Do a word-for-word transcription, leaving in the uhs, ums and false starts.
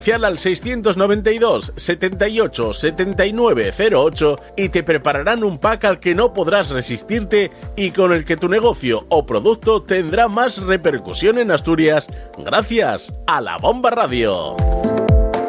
al seiscientos noventa y dos, setenta y ocho, setenta y nueve cero ocho y te prepararán un pack al que no podrás resistirte y con el que tu negocio o producto tendrá más repercusión en Asturias gracias a La Bomba Radio.